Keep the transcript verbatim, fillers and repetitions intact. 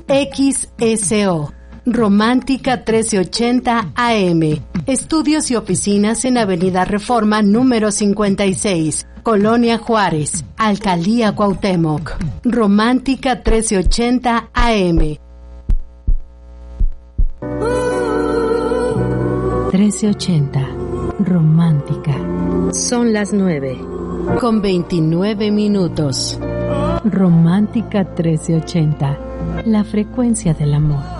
X S O. Romántica trece ochenta A M. Estudios y oficinas en Avenida Reforma número cincuenta y seis, Colonia Juárez, Alcaldía Cuauhtémoc. Romántica trece ochenta A M. trece ochenta. Romántica. Son las nueve, con veintinueve minutos. Romántica trece ochenta. La frecuencia del amor.